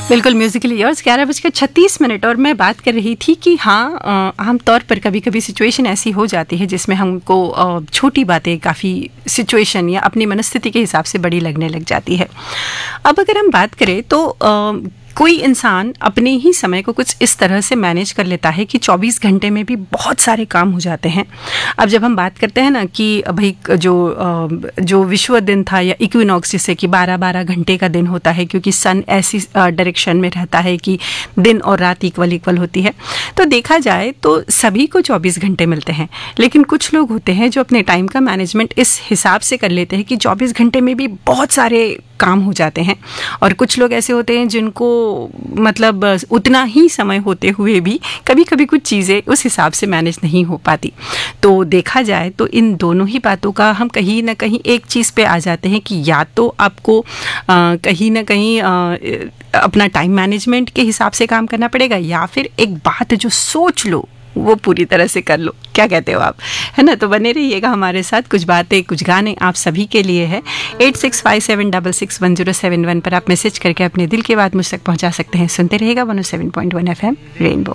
बिल्कुल, Musically yours 11:36 और मैं बात कर रही थी कि हाँ, आमतौर पर कभी कभी सिचुएशन ऐसी हो जाती है जिसमें हमको छोटी बातें काफ़ी सिचुएशन या अपनी मनस्थिति के हिसाब से बड़ी लगने लग जाती है। अब अगर हम बात करें तो कोई इंसान अपने ही समय को कुछ इस तरह से मैनेज कर लेता है कि 24 घंटे में भी बहुत सारे काम हो जाते हैं। अब जब हम बात करते हैं ना कि भाई जो विश्व दिन था या इक्विनॉक्स, जिससे कि 12-12 घंटे का दिन होता है क्योंकि सन ऐसी डायरेक्शन में रहता है कि दिन और रात इक्वल होती है, तो देखा जाए तो सभी को 24 घंटे मिलते हैं। लेकिन कुछ लोग होते हैं जो अपने टाइम का मैनेजमेंट इस हिसाब से कर लेते हैं कि 24 घंटे में भी बहुत सारे काम हो जाते हैं, और कुछ लोग ऐसे होते हैं जिनको मतलब उतना ही समय होते हुए भी कभी कभी कुछ चीज़ें उस हिसाब से मैनेज नहीं हो पाती। तो देखा जाए तो इन दोनों ही बातों का हम कहीं ना कहीं एक चीज़ पे आ जाते हैं कि या तो आपको कहीं ना कहीं अपना टाइम मैनेजमेंट के हिसाब से काम करना पड़ेगा, या फिर एक बात जो सोच लो वो पूरी तरह से कर लो। क्या कहते हो आप, है ना? तो बने रहिएगा हमारे साथ। कुछ बातें कुछ गाने आप सभी के लिए है। 8657661071 पर आप मैसेज करके अपने दिल की बात मुझ तक पहुंचा सकते हैं। सुनते रहिएगा 107.1 FM रेनबो।